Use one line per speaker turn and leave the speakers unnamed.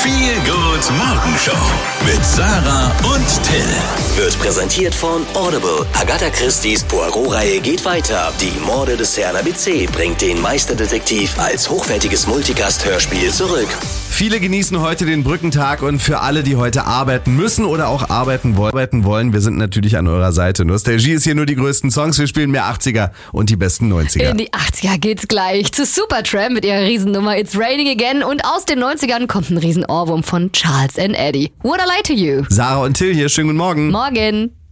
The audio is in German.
Feelgood Morgenshow mit Sarah und Till.
Wird präsentiert von Audible. Agatha Christie's Poirot-Reihe geht weiter. Die Morde des Herrn ABC bringt den Meisterdetektiv als hochwertiges Multicast-Hörspiel zurück.
Viele genießen heute den Brückentag und für alle, die heute arbeiten müssen oder auch arbeiten wollen, wir sind natürlich an eurer Seite. Nostalgie ist hier nur die größten Songs, wir spielen mehr 80er und die besten 90er.
In die 80er geht's gleich zu Supertramp mit ihrer Riesennummer It's Raining Again und aus den 90ern kommt ein Riesenohrwurm von Charles and Eddie. Would I Lie to You?
Sarah und Till hier, schönen guten Morgen.
Morgen.